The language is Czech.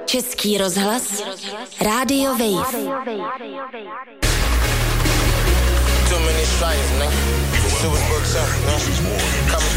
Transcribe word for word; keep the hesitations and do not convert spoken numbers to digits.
Český rozhlas, Rádio Wave. Too many strikes, man. Super books up, man. Coming